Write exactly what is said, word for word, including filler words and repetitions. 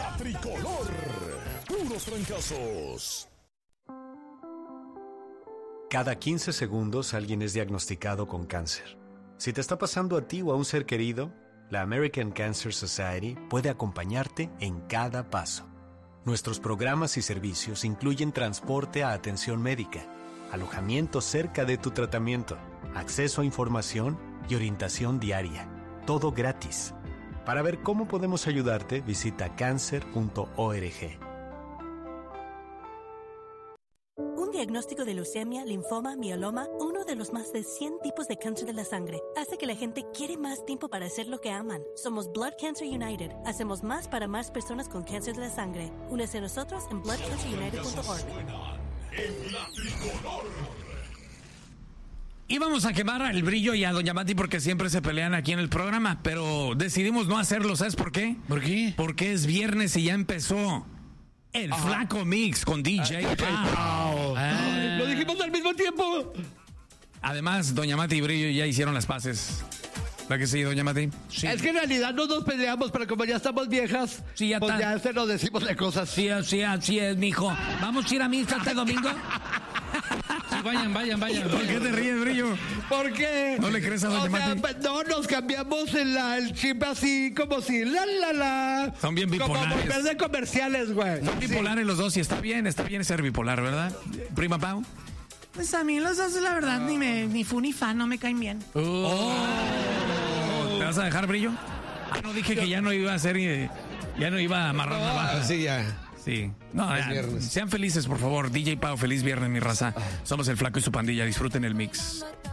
La Tricolor. Puros fracasos. Cada quince segundos alguien es diagnosticado con cáncer. Si te está pasando a ti o a un ser querido, la American Cancer Society puede acompañarte en cada paso. Nuestros programas y servicios incluyen transporte a atención médica, alojamiento cerca de tu tratamiento, acceso a información y orientación diaria. Todo gratis. Para ver cómo podemos ayudarte, visita cancer punto org. Un diagnóstico de leucemia, linfoma, mieloma, uno de los más de cien tipos de cáncer de la sangre, hace que la gente quiere más tiempo para hacer lo que aman. Somos Blood Cancer United. Hacemos más para más personas con cáncer de la sangre. Únese a nosotros en blood cancer united punto org. Íbamos a quemar al Brillo y a Doña Mati porque siempre se pelean aquí en el programa, pero decidimos no hacerlo. ¿Sabes por qué? ¿Por qué? Porque es viernes y ya empezó el ah. Flaco Mix con D J Pao. Ah. Lo dijimos al mismo tiempo. Además, Doña Mati y Brillo ya hicieron las paces. ¿La que sí, Doña Mati? Sí. Es que en realidad no nos peleamos, pero como ya estamos viejas, sí, ya pues está. ya se nos decimos de cosas. Sí, sí, así es, mijo. ¿Vamos a ir a misa este domingo? Sí, vayan, vayan, vayan. ¿Por qué te ríes, Brillo? ¿Por qué? ¿No le crees a Doña o sea, Mati? No, nos cambiamos el, la, el chip así, como si la, la, la. Son bien bipolares. Como volver de comerciales, güey. Son bipolares sí. Los dos y está bien, está bien ser bipolar, ¿verdad? Prima Pau. Pues a mí los dos, la verdad, ni, me, ni fu ni fa, no me caen bien. Oh. Oh. ¿Te vas a dejar, Brillo? Ah, no, dije que ya no iba a hacer, ya no iba a amarrar no, navajas. Sí, ya. Sí. No, ya, sean felices, por favor. D J Pau, feliz viernes, mi raza. Somos el Flaco y su pandilla. Disfruten el mix.